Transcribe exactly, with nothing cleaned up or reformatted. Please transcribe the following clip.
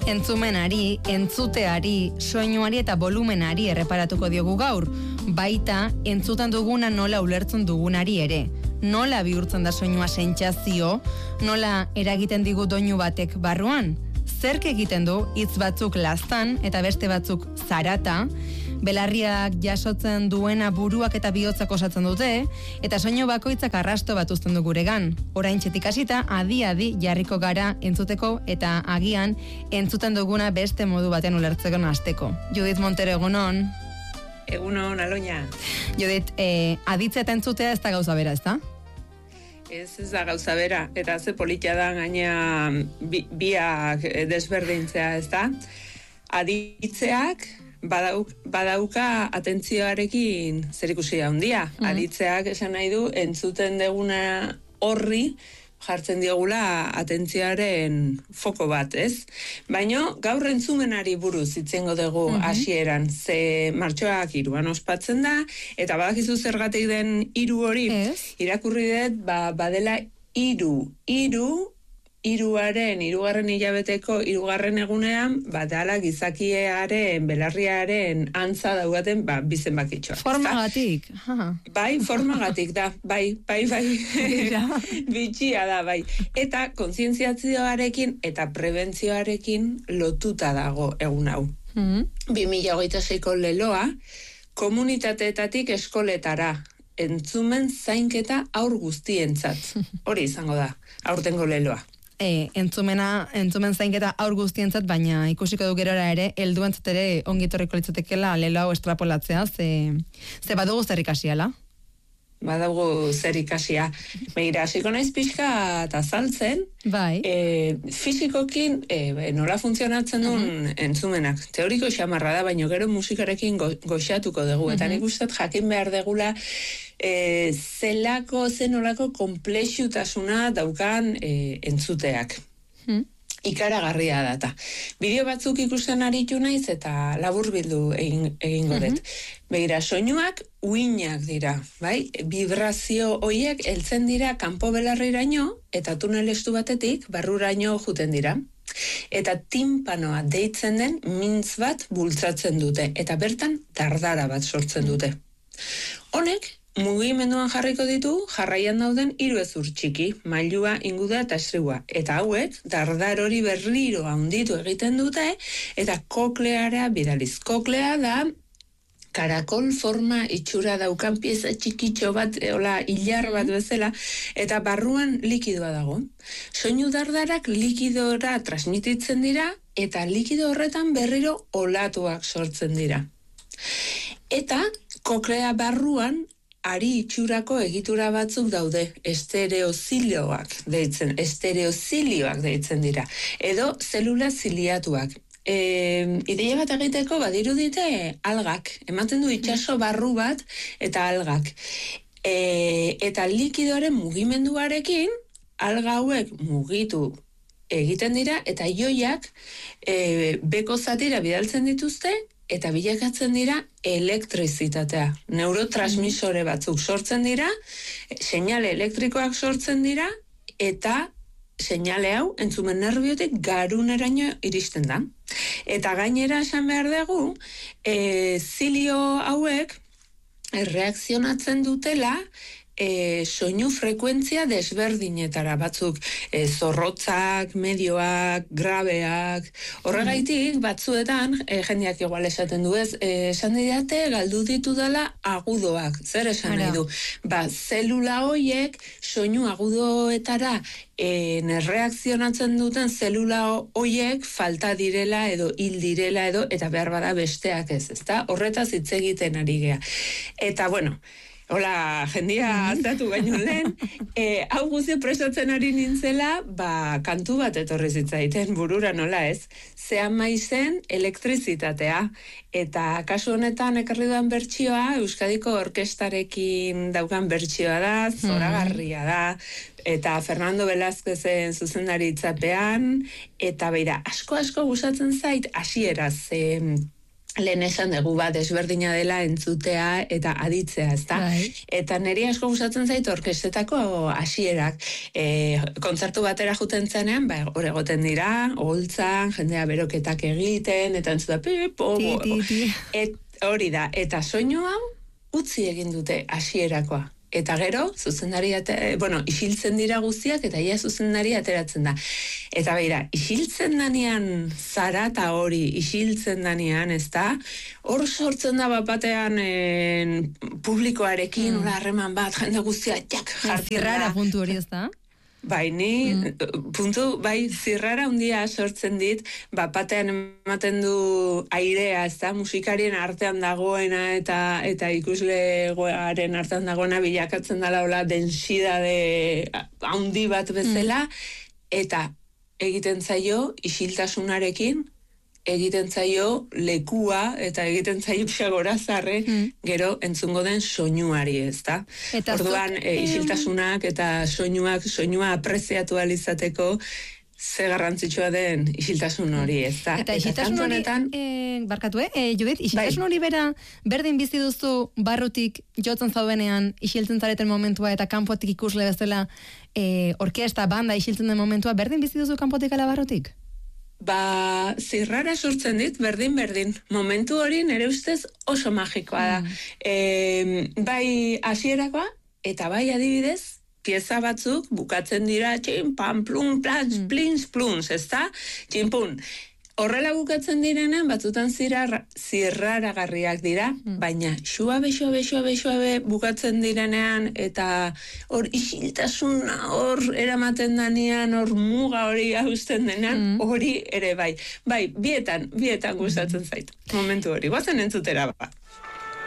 Entzumenari, entzuteari, soinuari eta volumenari erreparatuko diogu gaur, baita entzutan duguna nola ulertzen dugunari ere. Nola bihurtzen da soinua sentsazio, nola eragiten digu doinu batek barruan, zerk egiten du hitz batzuk laztan eta beste batzuk zarata, belarriak jasotzen duena buruak eta bihotzak osatzen dute, eta soinu bakoitzak arrasto bat uzten du guregan. Oraintxetik hasita adi-adi jarriko gara entzuteko eta agian entzuten duguna beste modu baten ulertzeko hasteko. Judith Montero, egunon. Egunon, Aloña. Judith, eh, aditzea eta entzutea ez da gauza bera, ez da? Ez ez da gauza bera, eta ze politia da gaina bi, biak desberdintzea, ez da? Aditzeak Badauk, badauka atentzioarekin zerikusia handia. Mm. Aditzeak esan nahi du entzuten deguna horri jartzen diogula atentzioaren foko bat, ez? Baina gaur entzumenari buruz itzengo dugu hasieran, mm-hmm. ze martxoak hiruan ospatzen da, eta badakizu zergatik den hiru hori, yes. Irakurri dut, ba, badela hiru, hiru, hiruaren, hirugarren hilabeteko, hirugarren egunean, badala gizakiearen, belarriaren antza daugaten, ba, bizen bakitxoa. Formagatik. Bai, formagatik da, bai, bai, bai. Bitxia da, bai. Eta kontzientziazioarekin eta prebentzioarekin lotuta dago egun hau. Mm-hmm. bi mila hogeita seiko leloa, komunitateetatik eskoletara, entzumen zainketa aur guztientzat. Hori izango da, aurtengo leloa. E, entzumena, entzumen zainketa aur guztientzat, baina ikusiko du gerora ere, helduentzat ere ongitorriko litzatekeela lelo hau estrapolatzea, ze, ze badugu zer ikasiala? Badago zer ikasia. Begira, hasiko naiz pixka eta azaltzen, bai. E, fizikokin e, nola funtzionatzen duen uh-huh. entzumenak. Teoriko xamarra da, baina gero musikarekin go, goxatuko dugu. Uh-huh. Eta nik uste jakin behar degula e, zelako, zenolako konplexutasuna daukan e, entzuteak. Uh-huh. Ikaragarria data. Bideo batzuk ikusten aritu naiz eta labur bildu egin, egingo dut. Mm-hmm. Begira, soinuak uinak dira, bai? Vibrazio horiek heltzen dira kanpo belarriraino eta tunel estu batetik barruraino juten dira. Eta timpanoa deitzen den mintz bat bultzatzen dute eta bertan dardara bat sortzen dute. Honek mugimenduan jarriko ditu jarraian dauden hiru hezur txiki, mailua, inguda eta estribua. Eta hauek, dardar hori berriro handitu egiten dute, eta kokleara bidaliz. Koklea da, karakol forma itxura daukan pieza txikitxo bat, hola, hilar bat bezala, eta barruan likidoa dago. Soinu dardarak likidora transmititzen dira, eta likido horretan berriro olatuak sortzen dira. Eta koklea barruan, ari itxurako egitura batzuk daude, estereozilioak deitzen, estereozilioak deitzen dira, edo zelula ziliatuak. E, ideia bat egiteko badiru dite algak, ematen du itsaso barru bat eta algak. E, eta likidoaren mugimenduarekin, alga hauek mugitu egiten dira, eta joiak e, beko zatira bidaltzen dituzte, eta bilakatzen dira elektrizitatea. Neurotransmisore batzuk sortzen dira, seinale elektrikoak sortzen dira, eta seinale hau entzumen nerbiotik garuneraino iristen da. Eta gainera esan behar dugu, e, zilio hauek erreakzionatzen dutela, E, soinu frekuentzia desberdinetara, batzuk e, zorrotzak, medioak, grabeak, horregaitik batzuetan, e, jendeak igual esaten du ez, e, esan didate galdu ditu dela agudoak, zer esan nahi du? Ba, zelula hoiek soinu agudoetara e, erreakzionatzen duten zelula hoiek falta direla edo hil direla edo, eta behar bada besteak ez, ezta? Horretaz hitz egiten ari gea. Eta, bueno, hola, jendia aztatu baino lehen, e, hau guzti presatzen ari nintzela, ba, kantu bat etorri zitzaiten burura nola ez, zean maizen elektrizitatea, eta kasu honetan ekarri duan bertsioa, Euskadiko orkestarekin daukan bertsioa da, zoragarria da, eta Fernando Velázquezen zuzendaritzapean, eta beira, asko-asko gustatzen zait, hasieraz, e, lehen esan dugu bat desberdina dela entzutea eta aditzea, ezta? Bai. Eta niri asko gustatzen zait orkestetako hasierak. E, kontzertu batera juten zenean, ba, hor egoten dira, oholtzan, jendea beroketak egiten, eta entzuta pipo, Ti, ti, ti. et, hori da, eta soinu hau utzi egin dute hasierakoa. Eta gero, zuzendari, ate, bueno, isiltzen dira guztiak, eta ia zuzendari ateratzen da. Eta beira, isiltzen danean zarata hori, isiltzen danean, ez da, hor sortzen da bapatean en, publikoarekin, mm. harreman bat, jende guztia, jak, jartzen da. Zirrara puntu hori, ez da? Bai, ni, mm. puntu, bai, zirrara handia sortzen dit, bapatean ematen du airea, ez da, musikarien artean dagoena eta eta ikuslegoaren artean dagoena bilakatzen dela hola densidade handi bat bezala, mm. eta egiten zaio isiltasunarekin, egiten zaio lekua eta egiten zaio pixagorazarre mm. gero entzungo den soinuari, ez da? Orduan, e, isiltasunak eta soinuak, soinua apreziatu alizateko ze garrantzitsua den isiltasun hori, ez da? Eta isiltasun hori, e, barkatu, eh? E, Judit, isiltasun hori bera, berdin bizi duzu barrutik jotzen zaudenean, isiltzen zareten momentua eta kanpotik ikusle bezala e, orkesta, banda isiltzen den momentua, berdin bizi duzu kanpotik ala barrutik? Ba, zirrara sortzen dit, berdin-berdin. Momentu hori nire ustez oso magikoa da. Mm. E, bai hasierakoa eta bai adibidez, pieza batzuk bukatzen dira txin, pan, plun, plans, mm. plins, pluns, ez da? Txin, pun. Horrela bukatzen direnean, batzutan zirraragarriak dira, mm. baina suabe, suabe, suabe, suabe bukatzen direnean, eta hor isiltasuna hor eramaten danean, hor muga hori hausten denean, mm. hori ere bai. Bai, bietan, bietan gustatzen zait. Momentu hori, guazen entzutera ba.